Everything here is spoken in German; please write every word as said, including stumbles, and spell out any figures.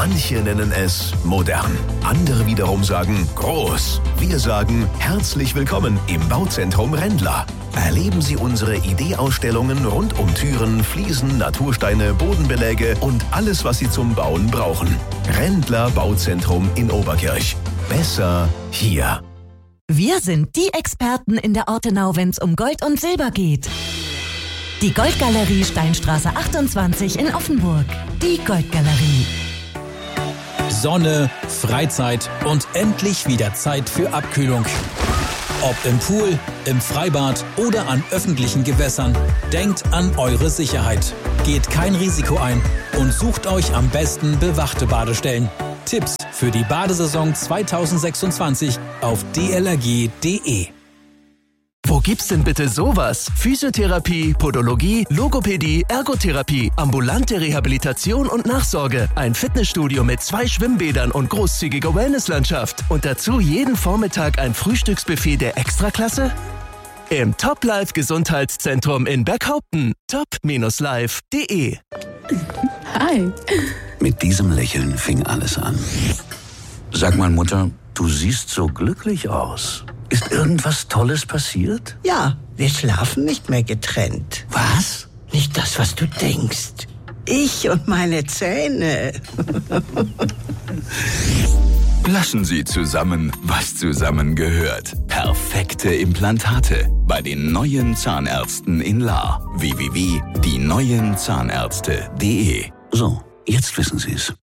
Manche nennen es modern, andere wiederum sagen groß. Wir sagen herzlich willkommen im Bauzentrum Rendler. Erleben Sie unsere Ideeausstellungen rund um Türen, Fliesen, Natursteine, Bodenbeläge und alles, was Sie zum Bauen brauchen. Rendler Bauzentrum in Oberkirch. Besser hier. Wir sind die Experten in der Ortenau, wenn es um Gold und Silber geht. Die Goldgalerie Steinstraße achtundzwanzig in Offenburg. Die Goldgalerie. Sonne, Freizeit und endlich wieder Zeit für Abkühlung. Ob im Pool, im Freibad oder an öffentlichen Gewässern, denkt an eure Sicherheit. Geht kein Risiko ein und sucht euch am besten bewachte Badestellen. Tipps für die Badesaison zweitausendsechsundzwanzig auf d l r g punkt d e. Wo gibt's denn bitte sowas? Physiotherapie, Podologie, Logopädie, Ergotherapie, ambulante Rehabilitation und Nachsorge. Ein Fitnessstudio mit zwei Schwimmbädern und großzügiger Wellnesslandschaft. Und dazu jeden Vormittag ein Frühstücksbuffet der Extraklasse? Im Top Life Gesundheitszentrum in Berghaupten. top life punkt d e. Hi. Mit diesem Lächeln fing alles an. Sag mal, Mutter, du siehst so glücklich aus. Ist irgendwas Tolles passiert? Ja, wir schlafen nicht mehr getrennt. Was? Nicht das, was du denkst. Ich und meine Zähne. Lassen Sie zusammen, was zusammengehört. Perfekte Implantate bei den neuen Zahnärzten in Lahr. w w w punkt die neuen Zahnärzte punkt d e. So, jetzt wissen Sie es.